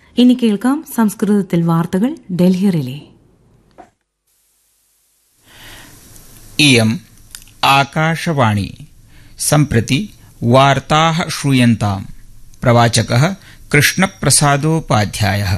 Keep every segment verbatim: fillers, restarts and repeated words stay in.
ഇനി കേൾക്കാം സംസ്കൃതത്തിൽ വാർത്തകൾ ഡൽഹി റിലേ. इयम् आकाशवाणी. सम्प्रति वार्ताः श्रूयन्ताम्. प्रवाचकः कृष्णप्रसादोपाध्यायः.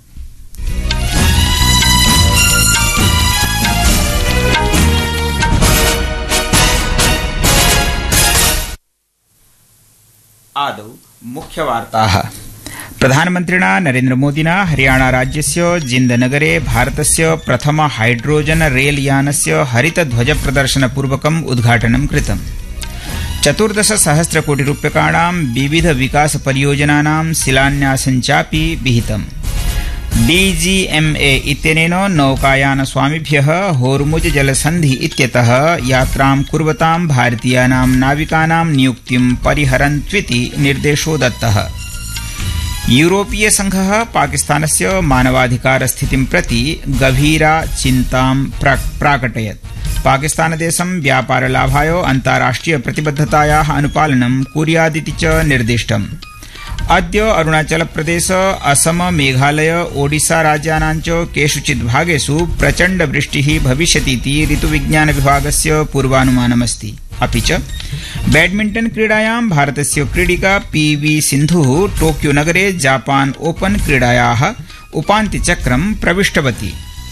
आदौ मुख्यवार्ताः. प्रधानमन्त्रिणा नरेन्द्रमोदिना हरियाणा राज्यस्य जिन्दनगरे भारतस्य प्रथम हाइड्रोजन रेल यानस्य हरितध्वज प्रदर्शनपूर्वकम् उद्घाटनं कृतम्. चतुर्दश सहस्र कोटि रूप्यकाणां विविध विकास परियोजनानां शिलान्यासञ्चापि विहितम्. डीजीएमए इत्यनेन नौकायान स्वामिभ्यः होर्मुज जलसन्धि इत्यतः यात्रां कुर्वतां भारतीयानां नाविकानां नियुक्तिं परिहरन्त्विति निर्देशो दत्तः. यूरोपीय संघः पाकिस्तानस्य मानवाधिकारस्थितिं प्रति गभीरा चिन्तां प्राकटयत्. पाकिस्तानदेशं व्यापारलाभाय अन्ताराष्ट्रिय प्रतिबद्धतायाः अनुपालनं कुर्यादिति च निर्दिष्टम्. अद्य अरुणाचलप्रदेश, असम, मेघालय, ओडिशा राज्यानां च केषुचित् भागेषु प्रचण्ड वृष्टिः भविष्यतीति ऋतुविज्ञान विभागस्य पूर्वानुमानमस्ति. अपि च बैडमिण्टन क्रीडायां भारतस्य क्रीडिका पीवी सिन्धुः टोक्यो नगरे जापान ओपन क्रीडायाः उपान्त्यचक्रं प्रविष्टवती.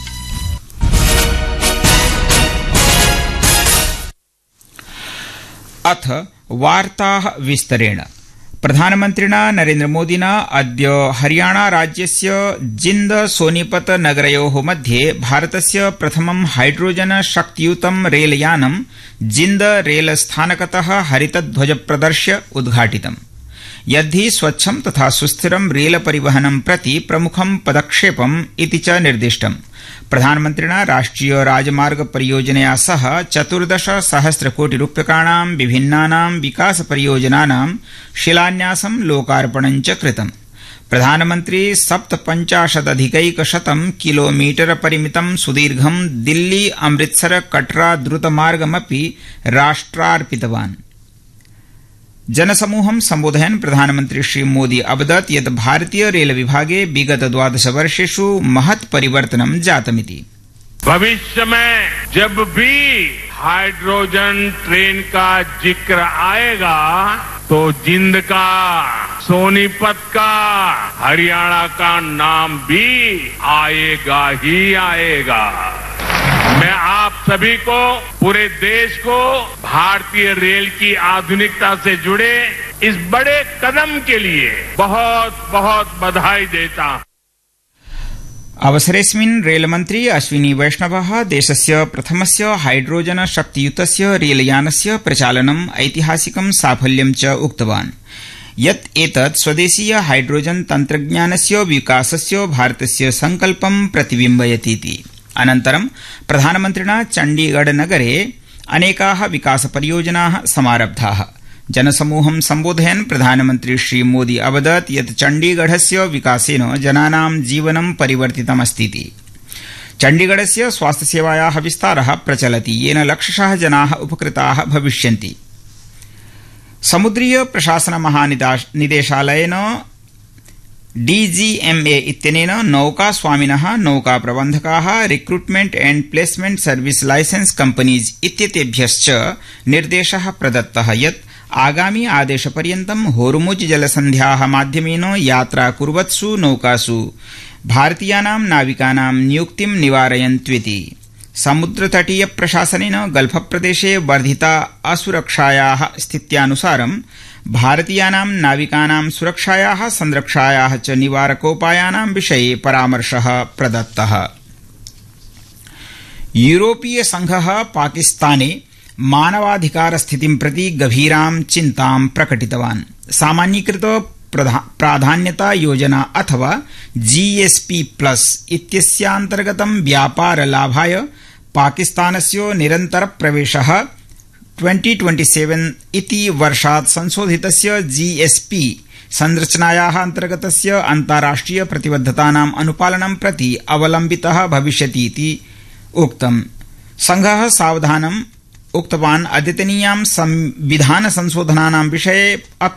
अथ वार्ताः विस्तरेण. प्रधानमन्त्रिणा नरेन्द्रमोदिना अद्य हरियाणा राज्यस्य जिन्द सोनीपत नगरयोः मध्ये भारतस्य प्रथमं हाइड्रोजन शक्तियुतं रेलयानं जिन्द रेलस्थानकतः हरितध्वज प्रदर्श्य उद्घाटितम्. यद्धि स्वच्छं तथा सुस्थिरं रेलपरिवहनं प्रति प्रमुखं पदक्षेपम् इति च निर्दिष्टम्. प्रधानमन्त्रिणा राष्ट्रिय राजमार्ग परियोजनया सह चतुर्दश सहस्र कोटि रूप्यकाणां विभिन्नानां विकास परियोजनानां शिलान्यासं लोकार्पणं च कृतम्. प्रधानमन्त्री सप्तपञ्चाशदधिकैकशतं किलोमीटर परिमितं सुदीर्घं दिल्ली अमृतसर कटरा द्रुतमार्गमपि राष्ट्रार्पितवान्. जनसमूहं सम्बोधयन् प्रधानमन्त्री श्रीमोदी अवदत् यत् भारतीय रेल विभागे विगत द्वादश वर्षेषु महत् परिवर्तनं जातमिति. भविष्य में जब भी हाइड्रोजन ट्रेन का जिक्र आएगा तो जिंद का, सोनीपत का, हरियाणा का नाम भी आएगा ही आएगा. मैं आप सभी को, पूरे देश को भारतीय रेल की आधुनिकता से जुड़े इस बड़े कदम के लिए बहुत बहुत बधाई देता हूं. अवसरेऽस्मिन् रेलमन्त्री अश्विनी वैष्णवः देशस्य प्रथमस्य हाइड्रोजन शक्तियुतस्य रेलयानस्य प्रचालनम् ऐतिहासिकं साफल्यं च उक्तवान्. यत् एतत् स्वदेशीय हाइड्रोजन तन्त्रज्ञानस्य विकासस्य भारतस्य संकल्पं प्रतिबिम्बयतीति. अनन्तरं प्रधानमन्त्रिणा चण्डीगढ़ नगरे अनेकाः विकास परियोजनाः समारब्धाः. जनसमूहं सम्बोधयन् प्रधानमन्त्री श्रीमोदी अवदत् यत् चण्डीगढ़स्य विकासेन जनानां जीवनं परिवर्तितमस्तीति. चण्डीगढ़स्य स्वास्थ्यसेवायाः विस्तारः प्रचलति, येन लक्षशः जनाः उपकृताः भविष्यन्ति. समुद्रीय प्रशासन महानिदेशालयेन डीजीएमए इत्यनेन नौका स्वामिनः, नौका प्रबन्धकाः, recruitment and placement service licence companies इत्येतेभ्यश्च निर्देशः प्रदत्तः यत् आगामी आदेशपर्यन्तं होर्मुज जलसन्ध्याः माध्यमेन यात्रा कुर्वत्सु नौकासु भारतीयानां नाविकानां नियुक्तिं निवारयन्त्विति. समुद्रतटीय प्रशासनेन गल्फ प्रदेशे वर्धिता असुरक्षायाः स्थित्यानुसारं भारतीयानां नाविकानां सुरक्षायाः, संरक्षायाः च निवारकोपायानां विषये परामर्शः प्रदत्तः. यूरोपीय संघः पाकिस्ताने मानवाधिकार स्थितिं प्रति गभीरां चिन्तां प्रकटितवान्. सामान्यीकृत प्राधान्यता योजना अथवा जीएसपी प्लस इत्यस्यान्तर्गतं व्यापार लाभाय पाकिस्तानस्य निरन्तर प्रवेशः ट्वेंटी ट्वेंटी सेवन इति वर्षात् संशोधितस्य जीएसपी संरचनायाः अन्तर्गतस्य अन्ताराष्ट्रिय प्रतिबद्धतानाम् अनुपालनं प्रति अवलम्बितः भविष्यतीति उक्तम्. संघः सावधानम् उक्तवान् अद्यतनीयां संविधान संशोधनानां विषये